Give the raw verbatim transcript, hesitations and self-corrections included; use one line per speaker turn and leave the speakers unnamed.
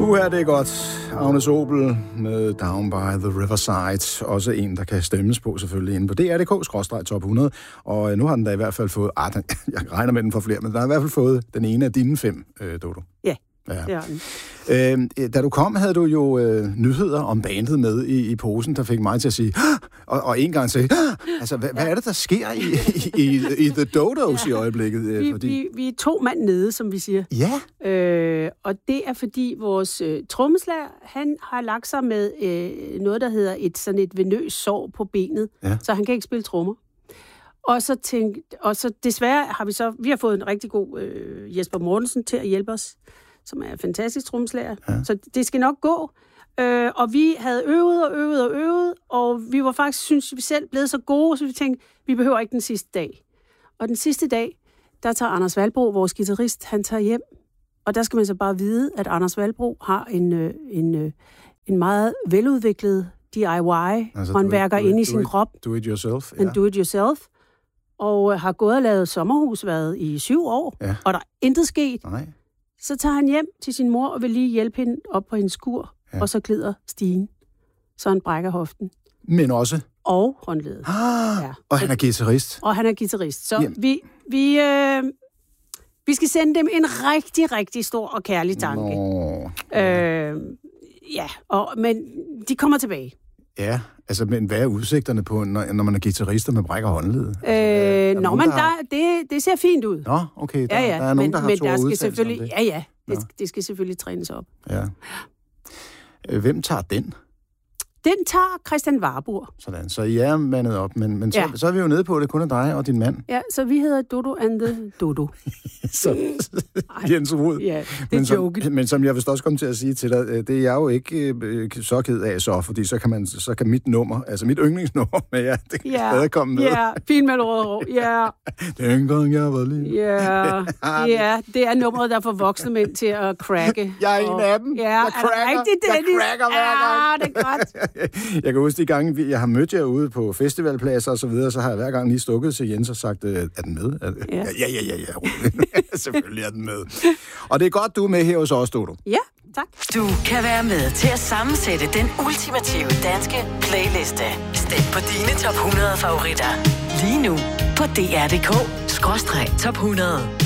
Uh, er det godt. Agnes Obel med Down by the Riverside. Også en, der kan stemmes på selvfølgelig inde på D R punktum D K skråstreg top hundrede. Og nu har den da i hvert fald fået... Ah, den, jeg regner med den for flere, men den har i hvert fald fået den ene af dine fem, øh, Dodo.
Ja,
ja.
det har den.
Øh, da du kom, havde du jo øh, nyheder om bandet med i, i posen, der fik mig til at sige... Og, og en gang sige... Altså, hvad, ja. hvad er det, der sker i, i, i, i The Dodos ja. i øjeblikket? Øh,
vi,
fordi...
vi, vi er to mand nede, som vi siger.
Ja.
Øh, og det er, fordi vores øh, trommeslager, han har lagt sig med øh, noget, der hedder et sådan et venøst sår på benet, ja. så han kan ikke spille trommer. Og så tænkte, og så desværre har vi så, vi har fået en rigtig god øh, Jesper Mortensen til at hjælpe os, som er en fantastisk trommeslager. Ja. Så det skal nok gå. Øh, og vi havde øvet og øvet og øvet, og vi var faktisk, synes vi selv, blevet så gode, så vi tænkte, vi behøver ikke den sidste dag. Og den sidste dag, der tager Anders Valbro, vores guitarist, han tager hjem. Og der skal man så bare vide, at Anders Valbro har en, en, en meget veludviklet D I Y-håndværker altså, inde i sin
it,
krop.
Do it yourself.
En do it yourself. Og har gået og lavet sommerhusværet i syv år, ja. og der er intet sket.
Nej.
Så tager han hjem til sin mor og vil lige hjælpe hende op på hendes skur, ja. og så glider stigen. Så han brækker hoften.
Men også?
Og håndledet.
Ah, ja. Og han er guitarist.
Og han er guitarist. Så Jamen. vi... vi øh, Vi skal sende dem en rigtig, rigtig stor og kærlig tanke.
Nå.
Øh, ja, og, men de kommer tilbage.
Ja, altså, men hvad er udsigterne på, når, når man er guitarist, og man brækker håndledet?
Øh, altså, nå, men der, har... det, det ser fint ud.
Nå, okay, der,
ja, ja.
der er nogen,
men,
der har
men
store
der skal
udtalelser
selvfølgelig,
om det.
Ja, ja, det, det skal selvfølgelig trænes op.
Ja. Hvem tager den?
Den tager Christian Warburg.
Sådan, så I er mandet op, men, men så, ja. så er vi jo nede på, det kun er dig og din mand.
Ja, så vi hedder Dodo and the Dodo.
så, Jens Rud.
Ja, det er
men, som,
joken.
men som jeg vist også kom til at sige til dig, det er jeg jo ikke øh, så ked af så, fordi så kan, man, så kan mit nummer, altså mit yndlingsnummer med jer, det kan
ja.
stadig komme med.
Ja, fint med rød ja.
Dengang jeg var lige.
Ja, ja, det er nummeret, der får voksne mænd til at cracke.
Jeg er en af dem.
Ja,
jeg cracker,
er det rigtigt, Dennis?
Jeg cracker hver gang.
Ja, det er godt.
Jeg kan huske de gange, jeg har mødt jer ude på festivalpladser og så videre, så har jeg hver gang lige stukket til Jens og sagt, er den med? Er,
ja.
ja, ja, ja, ja. Selvfølgelig er den med. Og det er godt, du er med her hos os, Dodo.
Ja, tak.
Du kan være med til at sammensætte den ultimative danske playliste. Stem på dine top hundrede favoritter. Lige nu på D R punktum D K skråstreg top hundrede.